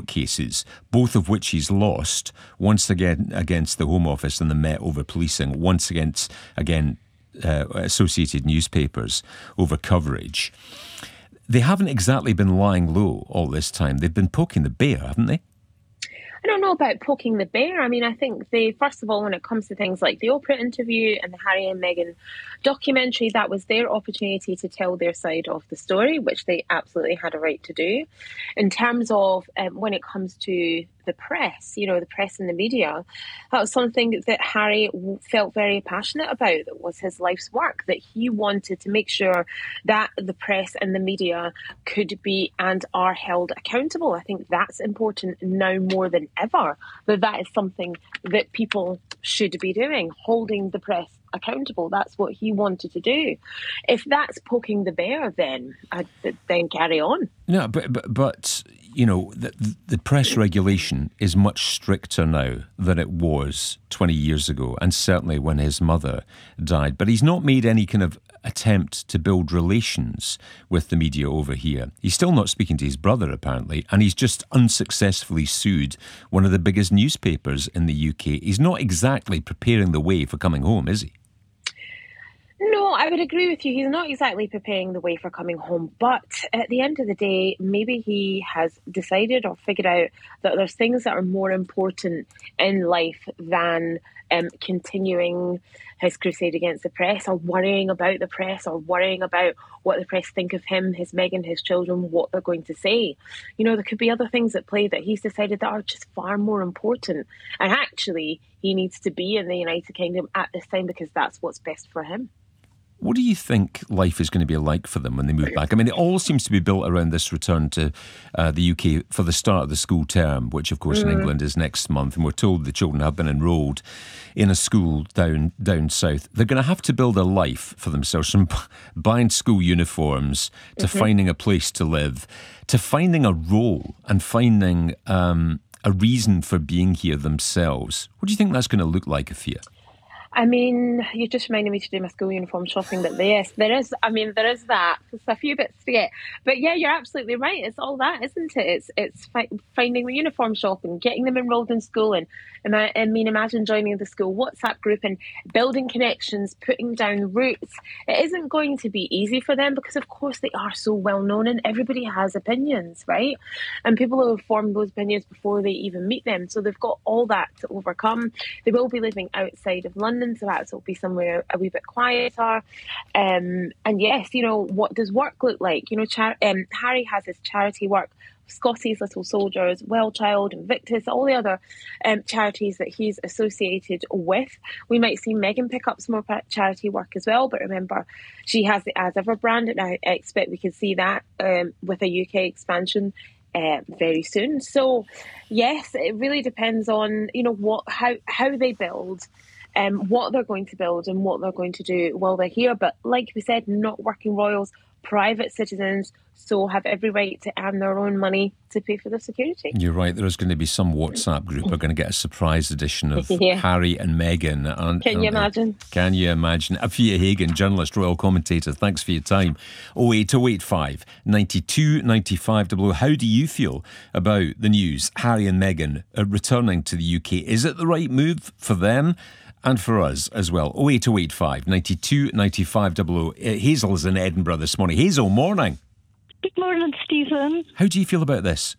cases, both of which he's lost, once again against the Home Office and the Met over policing, once against, associated newspapers over coverage. They haven't exactly been lying low all this time. They've been poking the bear, haven't they? I don't know about poking the bear. I mean, I think first of all, when it comes to things like the Oprah interview and the Harry and Meghan documentary, that was their opportunity to tell their side of the story, which they absolutely had a right to do. In terms of when it comes to the press, the press and the media, that was something that Harry felt very passionate about. That was his life's work, that he wanted to make sure that the press and the media could be and are held accountable. I think that's important now more than ever, that is something that people should be doing, holding the press accountable. That's what he wanted to do. If that's poking the bear, then carry on. No, but the press regulation is much stricter now than it was 20 years ago, and certainly when his mother died. But he's not made any kind of attempt to build relations with the media over here. He's still not speaking to his brother, apparently, and he's just unsuccessfully sued one of the biggest newspapers in the UK. He's not exactly preparing the way for coming home, is he? No, I would agree with you. He's not exactly preparing the way for coming home. But at the end of the day, maybe he has decided or figured out that there's things that are more important in life than continuing his crusade against the press, or worrying about the press, or worrying about what the press think of him, his Meghan, his children, what they're going to say. There could be other things at play that he's decided that are just far more important. And actually, he needs to be in the United Kingdom at this time because that's what's best for him. What do you think life is going to be like for them when they move back? I mean, it all seems to be built around this return to the UK for the start of the school term, which, of course, in England is next month. And we're told the children have been enrolled in a school down south. They're going to have to build a life for themselves, from buying school uniforms to finding a place to live, to finding a role and finding a reason for being here themselves. What do you think that's going to look like, Afia? I mean, you just reminded me to do my school uniform shopping, but yes, there is that. There's a few bits to get. But yeah, you're absolutely right. It's all that, isn't it? It's finding the uniform shopping, getting them enrolled in school, and imagine joining the school WhatsApp group and building connections, putting down roots. It isn't going to be easy for them because, of course, they are so well known and everybody has opinions, right? And people who have formed those opinions before they even meet them. So they've got all that to overcome. They will be living outside of London. So that will be somewhere a wee bit quieter. And yes, what does work look like? Harry has his charity work, Scotty's Little Soldiers, Well Child, Invictus, all the other charities that he's associated with. We might see Meghan pick up some more charity work as well, but remember, she has the As Ever brand, and I expect we can see that with a UK expansion very soon. So yes, it really depends on how they build. What they're going to build and what they're going to do while they're here. But like we said, not working royals, private citizens, so have every right to earn their own money to pay for the security. You're right, there's going to be some WhatsApp group are going to get a surprise edition of Harry and Meghan. Can you imagine? Can you imagine? Afia Hagan, journalist, royal commentator, thanks for your time. 08085 92 95 00. How do you feel about the news, Harry and Meghan returning to the UK? Is it the right move for them? And for us as well. 08085 92 95 00. Hazel is in Edinburgh this morning. Hazel, morning. Good morning, Stephen. How do you feel about this?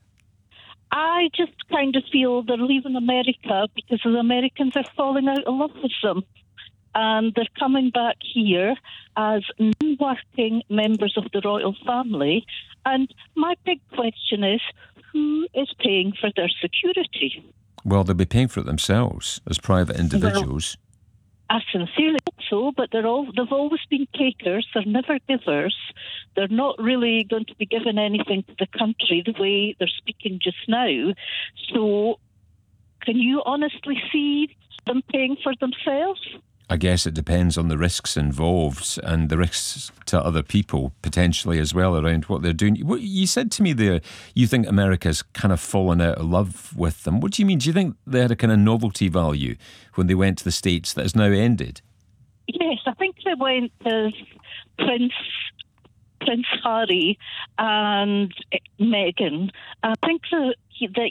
I just kind of feel they're leaving America because the Americans are falling out of love with them. And they're coming back here as non-working members of the royal family. And my big question is, who is paying for their security? Well, they'll be paying for it themselves as private individuals. Well, I sincerely hope so, but they've always been takers. They're never givers. They're not really going to be giving anything to the country the way they're speaking just now. So can you honestly see them paying for themselves? I guess it depends on the risks involved and the risks to other people potentially as well around what they're doing. You said to me there, you think America's kind of fallen out of love with them. What do you mean? Do you think they had a kind of novelty value when they went to the States that has now ended? Yes, I think they went as Prince Harry and Meghan. I think that